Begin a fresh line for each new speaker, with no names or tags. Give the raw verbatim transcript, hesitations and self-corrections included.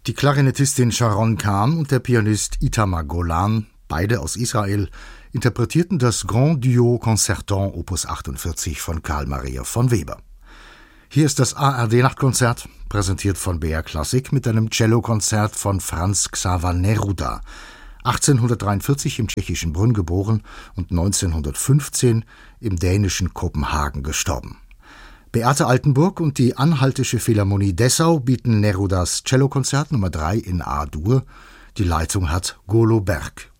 Die Klarinettistin Sharon Khan und der Pianist Itamar Golan, beide aus Israel, interpretierten das Grand Duo Concertant Opus achtundvierzig von Carl Maria von Weber. Hier ist das A R D-Nachtkonzert, präsentiert von B R Klassik mit einem Cellokonzert von Franz Xaver Neruda, achtzehnhundertdreiundvierzig im tschechischen Brünn geboren und neunzehnhundertfünfzehn im dänischen Kopenhagen gestorben. Beate Altenburg und die Anhaltische Philharmonie Dessau bieten Nerudas Cellokonzert Nummer drei in A-Dur. Die Leitung hat Golo Berg.